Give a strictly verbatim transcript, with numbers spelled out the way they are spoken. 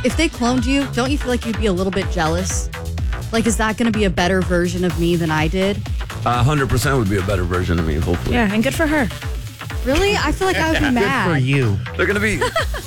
if they cloned you, don't you feel like you'd be a little bit jealous? Like, is that going to be a better version of me than I did? A hundred percent would be a better version of me, hopefully. Yeah, and good for her. Really? I feel like I would be mad. Good for you. They're gonna be